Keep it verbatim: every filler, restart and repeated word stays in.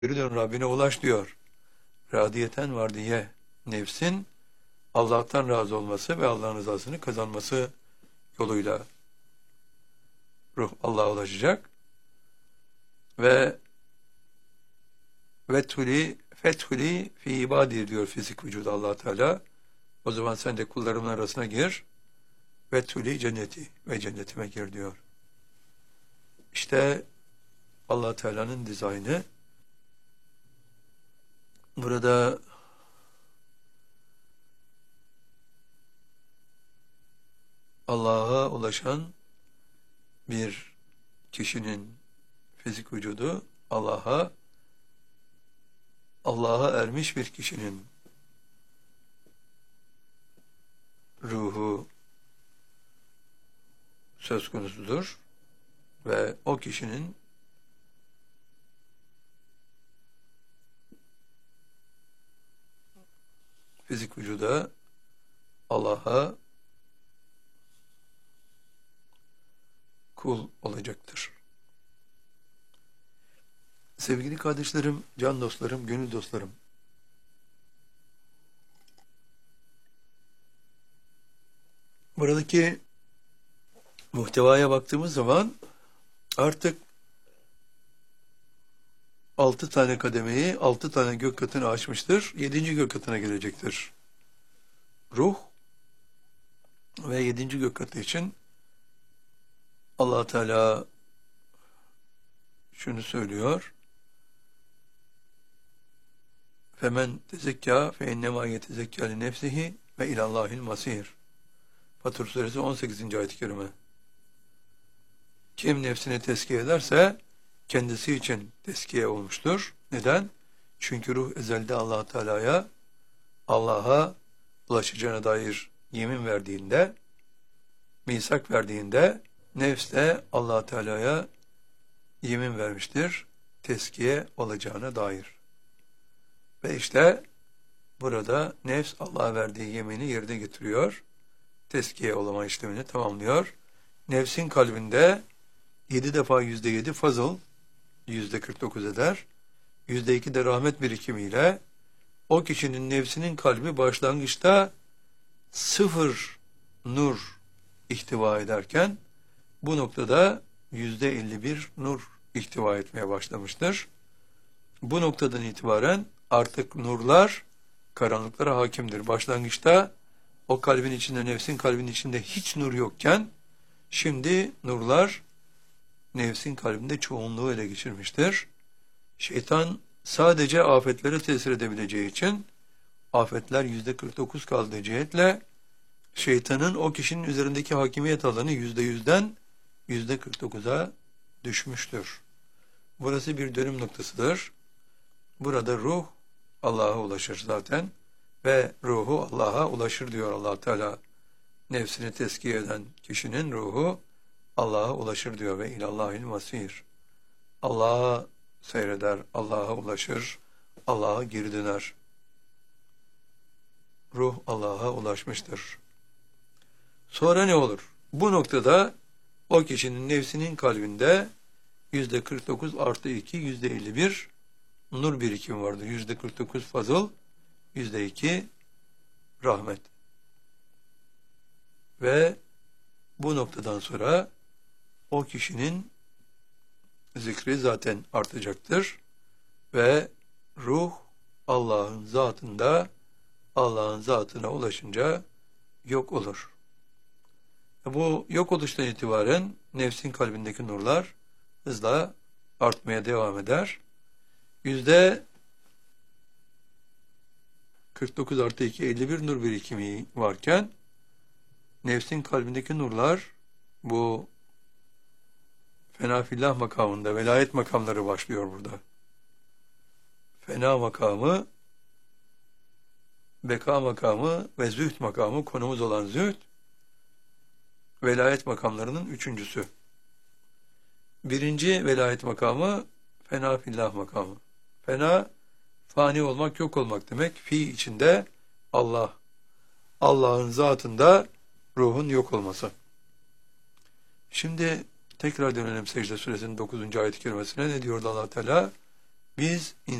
Geri dön Rabbine ulaş diyor. Radiyeten var diye nefsin Allah'tan razı olması ve Allah'ın rızasını kazanması yoluyla ruh Allah'a ulaşacak. Ve Vethuli fethuli fi ibadi diyor fizik vücudu Allah Teala. O zaman sen de kullarımın arasına gir. Vethuli cenneti ve cennetime gir diyor. İşte Allah Teala'nın dizaynı. Burada Allah'a ulaşan bir kişinin fizik vücudu, Allah'a Allah'a ermiş bir kişinin ruhu söz konusudur ve o kişinin fizik vücuda Allah'a kul olacaktır. Sevgili kardeşlerim, can dostlarım, gönül dostlarım. Buradaki muhtevaya baktığımız zaman artık altı tane kademeyi, altı tane gök katını aşmıştır. Yedinci gök katına gelecektir. Ruh ve yedinci gök katı için Allah Teala şunu söylüyor. Femen tezekka fe innema yetezekka li nefsihi ve ilallahil masir. Fatır suresi on sekizinci ayet-i kerime. Kim nefsini tezkiye ederse kendisi için tezkiye olmuştur. Neden? Çünkü ruh ezelde Allah Teala'ya, Allah'a ulaşacağına dair yemin verdiğinde, misak verdiğinde nefs de Allah Teala'ya yemin vermiştir. Tezkiye olacağına dair. Ve işte burada nefs Allah'a verdiği yemini yerine getiriyor. Tezkiye olama işlemini tamamlıyor. Nefsin kalbinde yedi defa yüzde yedi fazıl, yüzde kırk dokuz eder. Yüzde iki de rahmet birikimiyle o kişinin nefsinin kalbi başlangıçta sıfır nur ihtiva ederken bu noktada yüzde elli bir nur ihtiva etmeye başlamıştır. Bu noktadan itibaren artık nurlar karanlıklara hakimdir. Başlangıçta o kalbin içinde, nefsin kalbinin içinde hiç nur yokken şimdi nurlar nefsin kalbinde çoğunluğu ele geçirmiştir. Şeytan sadece afetlere tesir edebileceği için afetler yüzde kırk dokuz kaldığı cihetle şeytanın o kişinin üzerindeki hakimiyet alanı yüzde yüzden yüzde kırk dokuza düşmüştür. Burası bir dönüm noktasıdır. Burada ruh Allah'a ulaşır zaten ve ruhu Allah'a ulaşır diyor Allah Teala. Nefsini tezkiye eden kişinin ruhu Allah'a ulaşır diyor ve ilallahil masir. Allah'a seyreder, Allah'a ulaşır, Allah'a geri döner. Ruh Allah'a ulaşmıştır. Sonra ne olur? Bu noktada o kişinin nefsinin kalbinde yüzde kırk dokuz artı iki, yüzde elli bir nur birikimi vardır. Yüzde kırk dokuz fazıl, yüzde iki rahmet. Ve bu noktadan sonra o kişinin zikri zaten artacaktır. Ve ruh Allah'ın zatında, Allah'ın zatına ulaşınca yok olur. Bu yok oluştan itibaren nefsin kalbindeki nurlar hızla artmaya devam eder. Yüzde kırk dokuz artı iki, elli bir nur birikimi varken nefsin kalbindeki nurlar bu fena fillah makamında, velayet makamları başlıyor burada. Fena makamı, beka makamı ve zühd makamı, konumuz olan zühd, velayet makamlarının üçüncüsü. Birinci velayet makamı, fena fillah makamı. Fena, fani olmak, yok olmak demek. Fi içinde Allah. Allah'ın zatında ruhun yok olması. Şimdi tekrar dönelim Secde Suresinin dokuzuncu ayet-i kerimesine. Ne diyordu Allah Teala? Biz